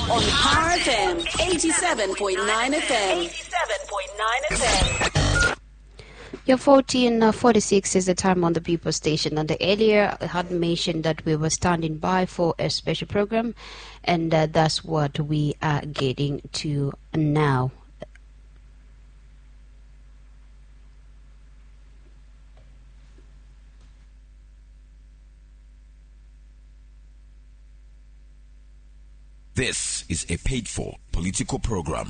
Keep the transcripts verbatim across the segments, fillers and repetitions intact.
on Power F M eighty-seven point nine F M. eighty-seven point nine F M. Your fourteen forty-six is the time on the People Station. And earlier I had mentioned that we were standing by for a special program, and uh, that's what we are getting to now. This is a paid-for political program.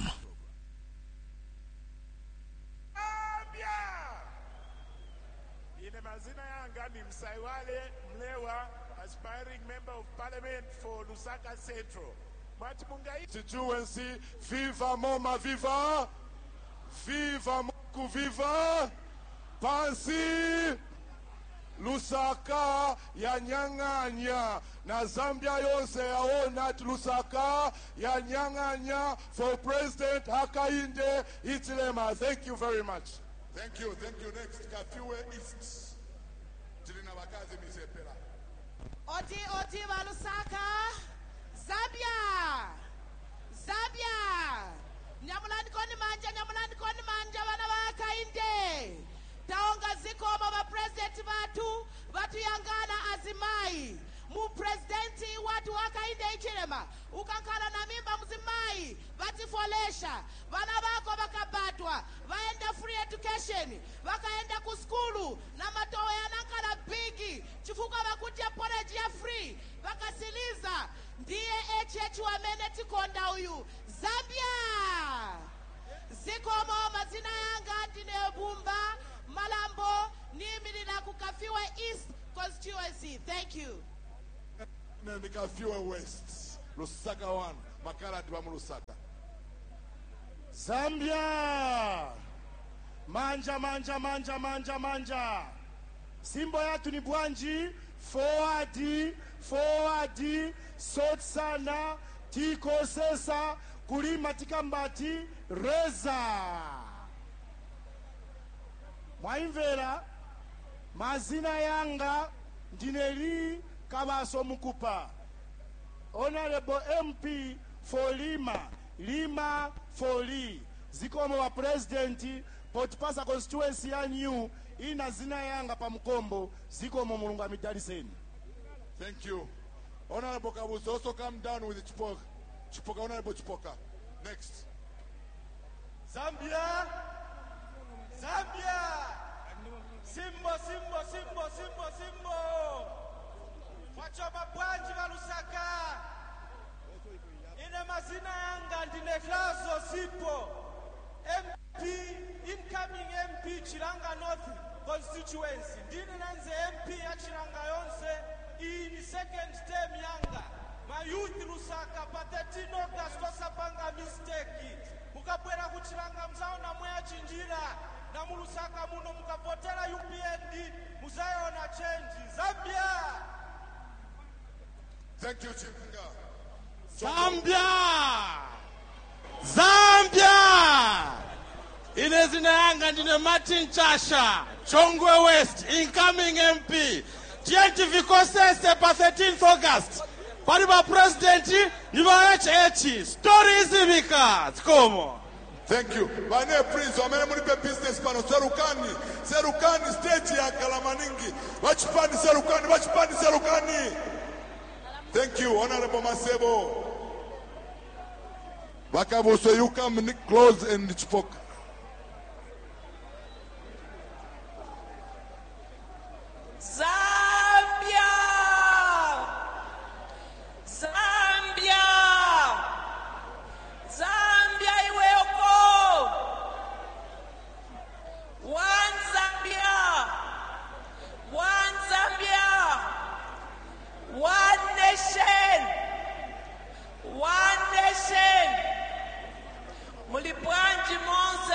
Aspiring member of parliament for Lusaka Central. Constituency, viva Moma, viva! Viva Moku, viva! Pansi! Lusaka yanyang'anya na Zambia yonse yaona Lusaka yanyang'anya for President Hakainde Hichilema. Thank you very much. Thank you, thank you. Next, Kafiwe East. Tilina wakazi misepela. Oti oti wa Lusaka, Zambia, Zambia. Nyamulani koni manja, nyamulani koni manja wana Hakainde. Taonga ziko baba president watu watu yangana azimai mu presidenti watu Hakainde Hichilema ukankala na mimba mzimai bati folesha bana bako bakabatwa baenda free education bakaenda ku skulu na matowe yanankala bigi chifuka bakutia college ya free bakasiliza ndiye H H wamene tikonda uyu Zambia ziko mo mazina yanga ndine bumba Malambo Nimili na Kukafiwe East constituency. Thank you. Kafiwe West. Lusaka one. Makala Dwamu Lusaka. Zambia. Manja manja manja manja manja. Simbo yatu ni Bwanji. Forward. Forward. Sot sana. Tiko sesa. Kulima tikambati. Reza. Mwaimvera mazina yanga ndineli Kabaso Mukupa. Honorable M P for Lima, Lima for Lee. Zikomo wa presidenti potipasa constituency ya new ina zina yanga pa Mkombo zikomo mulungu amidaliseni. Thank you. Honorable Kabuso also come down with Chipoka. Chipoka, Honorable Chipoka. Next. Zambia. Zambia! Simbo, Simbo, Simbo, Simbo, Simbo! Wachoba Bwanji wa Lusaka! Ine mazina yanga ndine Klaso Sipo. M P, incoming M P Chiranga North constituency. Ndine nanze M P ya Chiranga Yonse. Ini second term yanga. Ma youth Lusaka, patetino gasto sapanga mistake. Mukapwera kuchiranga mzao na mwea chinjira. Na Lusaka muno mukapotela U P N D muzaona change. Zambia. Thank you, Chifunga. Zambia. Zambia. Inezina yanga ndine Martin Chasha. Chongwe West, incoming M P. Tienti vikosese pa thirteenth August. Pariba presidenti niva H H. Stories ibika. Tikomo. Thank you. Bane Prince, wamene munipe business pano. Serukani. Serukani state ya Kalamaningi. Wachipani Serukani. Wachipani Serukani. Thank you, Honorable Masebo. Wakabuso, you come close and spoke. Zambia! Zambia! Zambia iweko! One Zambia! One Zambia! One nation! One nation! Mulibwanji Monse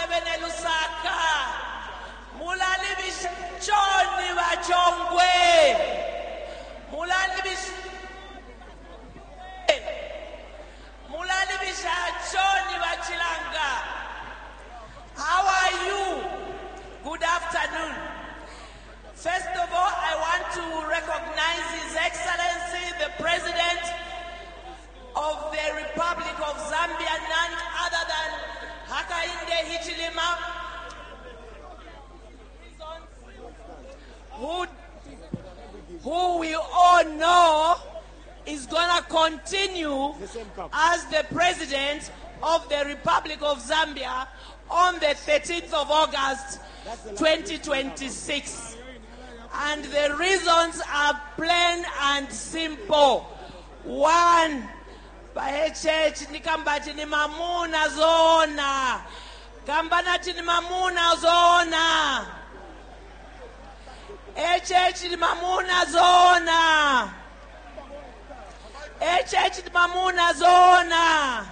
Republic of Zambia, none other than Hakainde Hichilema, who, who we all know is going to continue as the president of the Republic of Zambia on the thirteenth of August twenty twenty-six. And the reasons are plain and simple. One, by church ni kambati ni mamuna zona. Kambanati ni mamuna zona. E church ni mamuna zona. E church ni mamuna zona.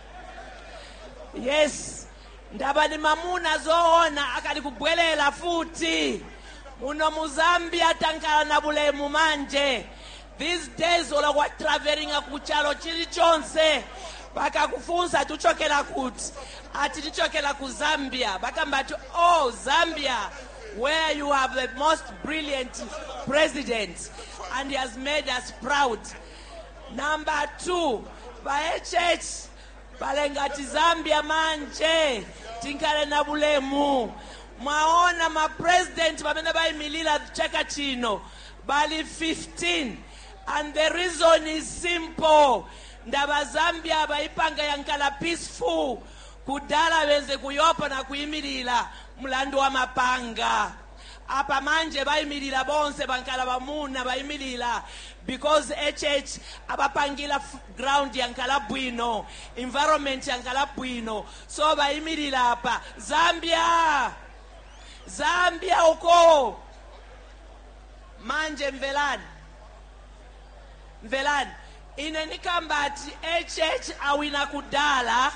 Yes. Ndaba ni mamuna zona akali kubwelela futi. Muno Muzambia tankala na bulemu manje. These days ola wa traveling akuchalo chili chonse. Baka kufunza tuchokela kuti. Ati tuchokela ku Zambia. Baka mbatu, oh Zambia, where you have the most brilliant president. And he has made us proud. Number two, by church, balengati Zambia manje. Tinkale na bulemu. Maona ma president bamene bayimilira chaka chino bali fifteen, and the reason is simple. Ndaba Zambia bayipanga yankala peaceful kudala benze kuyopa na kuyimirira mulando wa mapanga. Apa manje bayimirira bonse bankala bamuna bayimirira because H H abapangila ground yankala bwino, environment yankala bwino, so bayimirira apa Zambia Zambia uko manje mvelani mvelani ine nikambati H H awina kudala